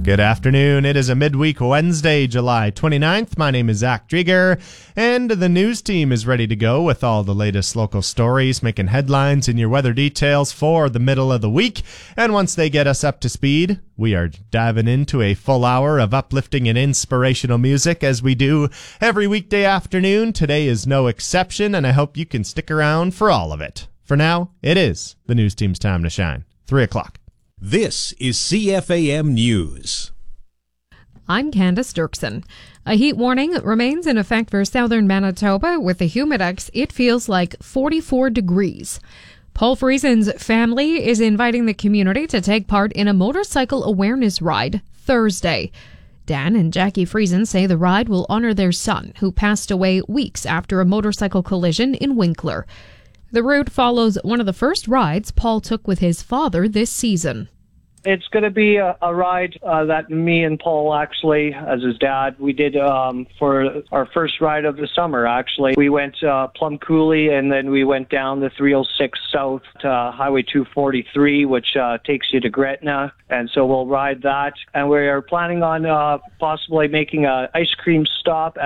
Good afternoon. It is a midweek Wednesday, July 29th. My name is Zach Drieger, and the news team is ready to go with all the latest local stories, making headlines and your weather details for the middle of the week. And once they get us up to speed, we are diving into a full hour of uplifting and inspirational music as we do every weekday afternoon. Today is no exception, and I hope you can stick around for all of it. For now, it is the news team's time to shine. 3 o'clock. This is CFAM News. I'm Candace Dirksen. A heat warning remains in effect for southern Manitoba. With the humidex, it feels like 44 degrees. Paul Friesen's family is inviting the community to take part in a motorcycle awareness ride Thursday. Dan and Jackie Friesen say the ride will honor their son, who passed away weeks after a motorcycle collision in Winkler. The route follows one of the first rides Paul took with his father this season. It's going to be a ride that me and Paul, actually, as his dad, we did for our first ride of the summer, actually. We went Plum Coulee, and then we went down the 306 south to Highway 243, which takes you to Gretna. And so we'll ride that. And we are planning on possibly making an ice cream stop